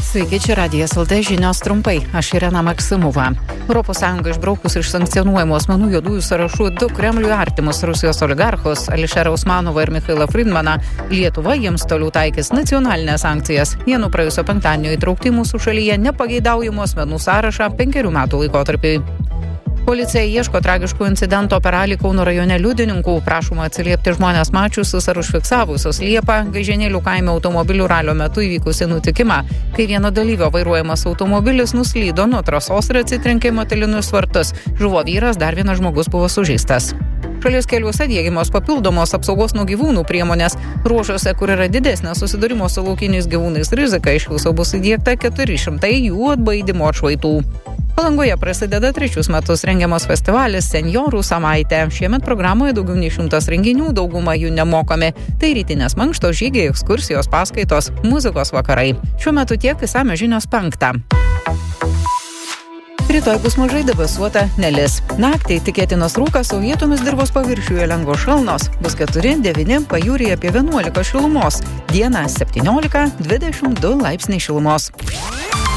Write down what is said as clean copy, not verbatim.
Sveiki, čia Radijas LT žinios trumpai. Aš Irena Maksimova. ES išbraukus iš sankcionuojamų asmenų juodųjų sąrašų du Kremliui artimus Rusijos oligarchus Ališerą Usmanovą ir Michailą Friedmaną, Lietuva jiems toliau taikys nacionalinės sankcijas. Jie nuo praėjusio penktadienio įtraukti mūsų šalyje nepageidaujamų asmenų sąrašą 5 metų laikotarpiui. Policija ieško tragiškų incidento per Alį Kauno rajone liudininkų. Prašoma atsiliepti žmonės mačiusius ar užfiksavusius Liepą Gaižėnėlių kaime automobilių ralio metu įvykusi nutikimą, kai vieno dalyvio vairuojamas automobilis nuslydo nuo trasos ir atsitrenkė į metalinius vartus. Žuvo vyras, dar vienas žmogus buvo sužeistas. Šalies keliuose diegiamos papildomos apsaugos nuo gyvūnų priemonės. Ruožuose, kur yra didesnė susidūrimo su laukiniais gyvūnais rizika, iš viso bus įdiegta 400 jų atbaidymo atšvaitų. Palangoje prasideda 3 metus rengiamas festivalis Senjorų savaitė. Šiemet programoje daugiau nei 100 renginių, dauguma jų nemokami. Tai rytinės mankštos, žygiai, ekskursijos, paskaitos, muzikos vakarai. Šiuo metu tiek, išsamios žinios 5. Rytoj bus mažai debesuota, nelis. Naktį tikėtinas rūkas, o vietomis dirvos paviršiuje lengvos šalnos. Bus 4-9, pajūryje apie 11 šilumos. Dieną 17-22 laipsniai šilumos.